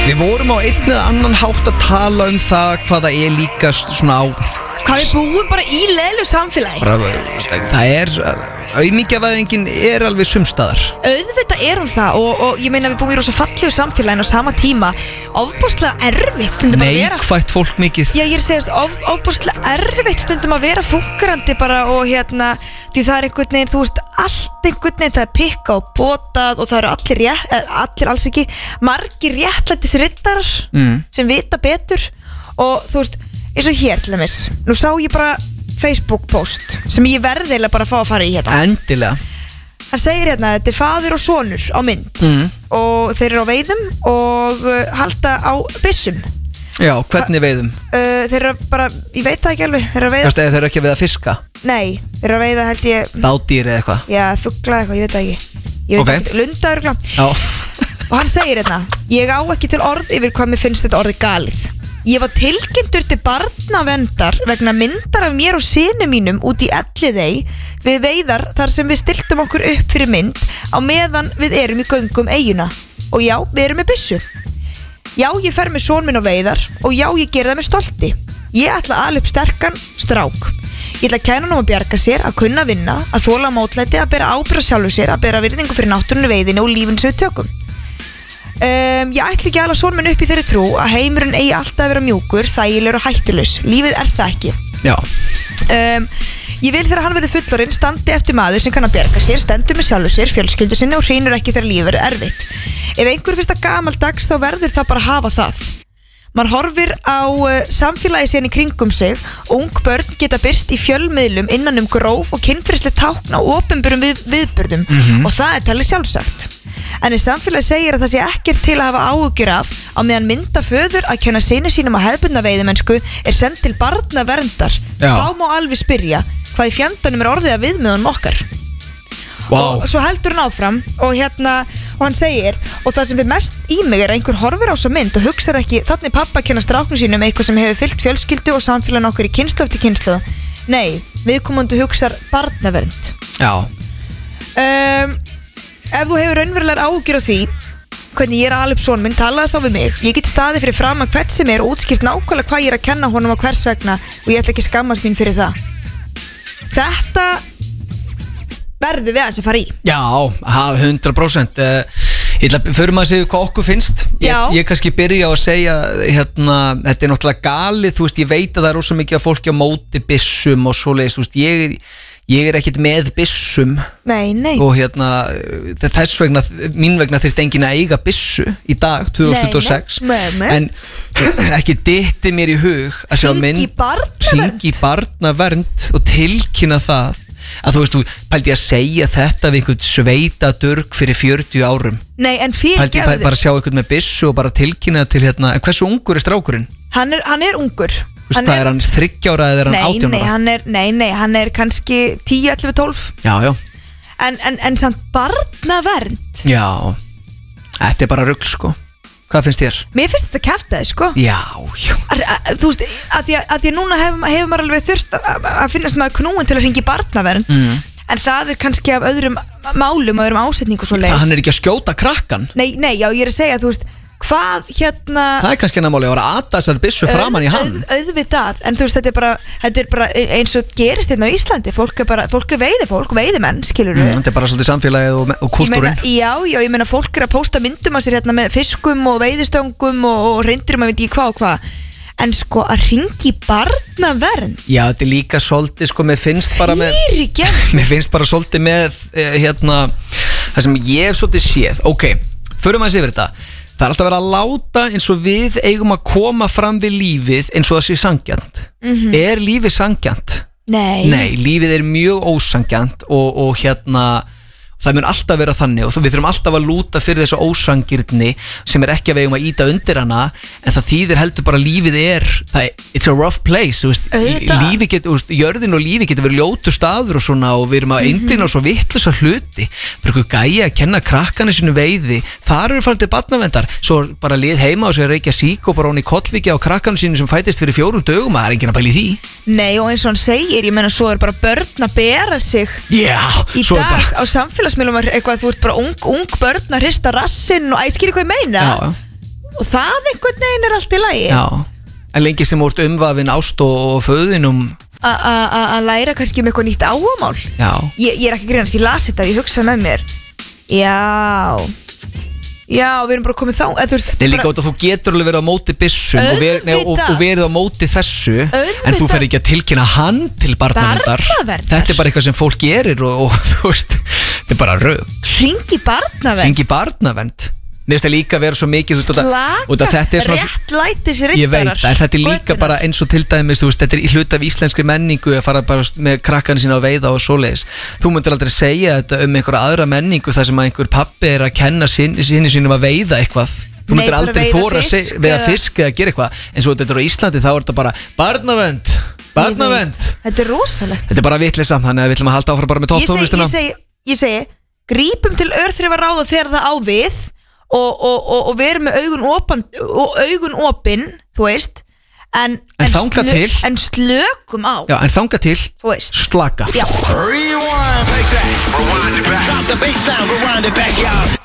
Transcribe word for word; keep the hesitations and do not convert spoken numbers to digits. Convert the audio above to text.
Við vorum á einn eða annan hátt að tala um það hvað það er líka svona á Hvað við búum bara í leilu samfélagi bara, Það er, auðmíkjavæðingin er alveg sumstaðar Auðvitað er hún það og, og ég meina við búum í rosa fallegu samfélagin á sama tíma Ofbúslega erfitt stundum að vera Neikvætt fólk mikið Já ég er að segja of, ofbúslega erfitt stundum að vera funkarandi bara og hérna Því það er einhvern veginn, þú veist, allt einhvern veginn það er pikka og botað og það eru allir, rétt, allir alls ekki margir réttlættis rittarar mm. sem vita betur og þú veist eins og hér til dæmis, nú sá ég bara Facebook post sem ég verðilega bara að fá að fara í hérna Endilega Hann segir hérna, þetta er faðir og sonur á mynd mm. og þeir eru á veiðum og uh, halda á byssum Já, hvernig veiðum? Uh, þeir eru bara, ég veit það ekki alveg Þeir eru að veiða Þeir eru ekki að veiða fiska? Nei, þeir eru að veiða held ég Dádýr eða eitthvað? Já, fugla eitthvað, ég veit það ekki Ég veit okay. ekki, lunda örgla Já Og hann segir hérna, ég á ekki til orð yfir hvað mér finnst þetta orðið galið Ég var tilkynntur til barnavendar vegna myndar af mér og syni mínum út í Elliðey við veiðar þar sem við stiltum okkur upp fyrir mynd á meðan við erum í göngum eiguna og já, við erum með byssu Já, ég fer með son minn á veiðar og já, ég ger það með stolti Ég ætla að ala upp sterkan strák Ég ætla að kæna hann um að bjarga sér, að kunna vinna að þola mótlæti, að bera ábyrgð sjálfu sér að bera virðingu fyrir náttúrunni veiðinu og lífinu sem við tökum um, Ég ætla ekki að ala son minn upp í þeirri trú að heimurinn eigi alltaf að vera mjúkur, þægilegur og hættulaus Lífið er það ekki Já um, Ég vil þegar hann verði fullorinn standi eftir maður sem kann að bjarga sér, stendur með sjálfu sér, fjölskyldu sinni og hreinur ekki þegar lífið verður erfitt Ef einhver finnst það gamaldags þá verður það bara að hafa það Man horfir á uh, samfélagi síðan í kringum sig og ung börn geta birst í fjölmiðlum innan um gróf og kynferðisleg tákn á opinberum við, viðburðum mm-hmm. og það er talið sjálfsagt. En ef samfélagi segir að það sé ekkert til að hafa áhyggjur af á meðan mynda föður að kenna syni sínum að hefðbundna veiðimennsku er send til barnaverndar, þá má alveg spyrja hvað í fjandanum er orðið að viðmiðunum okkar. Wow. Og svo heldur hann áfram og hérna og hann segir og það sem við mest í mig er að einhver horfir á svo mynd og hugsar ekki þannig pappa að kenna stráknum sínum eitthvað sem hefur fyllt fjölskyldu og samfélagin okkur í kynslu eftir kynslu nei, viðkomandi hugsar barnavernd Já um, Ef þú hefur raunverulegar áhyggjur af því hvernig ég er að ala upp son minn, talaðu þá við mig ég get staðið fyrir fram að hvert sem er og útskýrt nákvæmlega hvað ég er að kenna honum og hvers vegna og ég ætla ekki skammast mín fyrir það Þetta verður við að sem fara í Já, hundra prósent uh, Ég ætla að fyrir maður að segja hvað okkur finnst Ég, ég kannski byrja á að segja hérna, þetta er náttúrulega galið Þú veist, ég veit að það er rosa mikið að fólki á móti byssum og svoleiðis, þú veist, ég er Ég er ekkert með byssum Nei, nei Og hérna, þess vegna mín vegna þyrfti enginn að eiga byssu í dag, tvö þúsund tuttugu og sex nei, nei, nei. En ekki dytti mér í hug að sjá mynd Hringi í barnavernd og tilkynna það að þú veist, þú pældi að segja þetta við einhvern sveitadurg fyrir fjörutíu árum Nei, en fyrir pældi gefðu bara að sjá einhvern með byssu og bara tilkynna til hérna, en hversu ungur er strákurinn? Hann er, hann er ungur Þú veist, hvað er hann þriggja ára eða er hann átján ára? Nei, hann er, nei, nei, hann er kannski tíu, ellefu, tólf Já, já En, en, en samt barnavernd Já, þetta er bara rugl, sko Hvað finnst þér? Mér finnst þetta kjaftaði, sko Já, já Ar, að, Þú veist, að því að, að því að núna hefur hef maður alveg þurft að, að finnast maður knúin til að hringi barnavernd mm. En það er kannski af öðrum málum og öðrum ásetningu svo leiðis Hann er ekki að skjóta krakkan Nei, nei, já, ég er að segja, þú veist Hvað hérna Það er kannski hennar máli að vera að ata þessar byssu framan í hann auð, auðvitað, en þú veist, þetta er bara, þetta er bara eins og gerist hérna á Íslandi Fólk er bara, fólk er veiði fólk, veiðimenn, skilur við mm, Þetta er bara svolítið samfélagið og, og kultúrin Já, já, ég meina fólk er að pósta myndum að sér hérna með fiskum og veiðistöngum og, og reyndirum að veit ekki hvað og hvað En sko, að ringi barnavernd Já, þetta er líka svolítið, sko, mér finnst bara með Mér finnst bara svolítið með, eh, hérna Það sem ég hef svolítið séð Ok, förum að sé yfir þetta Það er alltaf verið að láta eins og við eigum að koma fram við lífið eins og það sé sangjant mm-hmm. Er lífið sangjant? Nei Nei, lífið er mjög ósangjant og, og hérna það mun alltaf vera þannig og við þurfum alltaf að lúta fyrir þessu ósangirni sem er ekki að við eigum að íta undir hana en það þýðir heldur bara að lífið er það, it's a rough place, þú veist, lífið getur, jörðin og lífið getur verið ljótur staður og svona og við erum að einblína á svo vitlausa hluti, bara eitthvað gæja að kenna krakkarnir sínu veiði, þar eru farin til barnaverndar, svo bara lið heima og sér reykja sík og bara hún í kollviki á krakkarnir sínu sem fætist fyrir fjórum dögum, það er enginn að pæla í því. Nei, og eins og hann segir, ég menna svo er bara börn að bera sig yeah, í dag bara... á samfélagsmiðlum eitthvað, þú ert bara ung, ung börn að hrista rassinn og æskir eitthvað ég meina já. og það einhvern veginn er allt í lagi. Já, en lengi sem úrt umvafin ást og föðinum að læra kannski um eitthvað nýtt áhugamál. Já. Ég, ég er ekki greinast, ég las þetta, ég hugsaði með mér já já, við erum bara komið þá eða, þú veist, Nei, líka út að þú getur alveg verið á móti byssum og, ver, nei, og, og verið á móti þessu Auðvitað. En þú fer ekki að tilkynna hann til barnaverndar Barnaverndar? Þetta er bara eitthvað sem fólk gerir og, og þú veist, þetta er bara rögg Hringi barnavernd Hringi barnavernd Mér finnst það líka að vera svo mikið þú veist, út að- út að Slaka, þetta er svona- réttlætis Ég veit, riddarar en þetta er líka götunnar. bara eins og til dæmis, þú veist, þetta er í hlut af íslenskri menningu að fara bara með krakkana sína að veiða og svoleiðis. Þú myndir aldrei segja þetta um einhverja aðra menningu þar sem að einhver pappi er að kenna sinni sínum að veiða eitthvað. Þú Nei, myndir bara aldrei veiða þóra að fisk segja- veiða eða- fisk eða gera eitthvað. En svo þetta er á Íslandi, þá er þetta bara barnavend, barnavend. Þetta er rosalegt Þetta er bara vitleysa, þannig að við ætlum að halda áfram bara með Ég segi, topptónlistina. ég segi, ég segi grípum til örþrifa ráða þegar það á við og, og, og, og við erum með augun opan, og augun opin þú veist en, En þangað til. en slökum á Já, en þanga til, þú veist slaka. Já. Rewind. Take that. Rewind it back. Drop the bass down. Rewind it back, y'all.